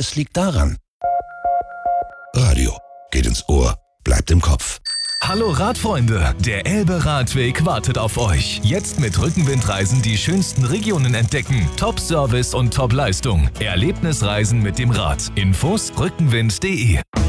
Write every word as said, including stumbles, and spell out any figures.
es liegt daran. Radio geht ins Ohr, bleibt im Kopf. Hallo Radfreunde, der Elbe-Radweg wartet auf euch. Jetzt mit Rückenwindreisen die schönsten Regionen entdecken. Top-Service und Top-Leistung. Erlebnisreisen mit dem Rad. Infos rückenwind punkt de.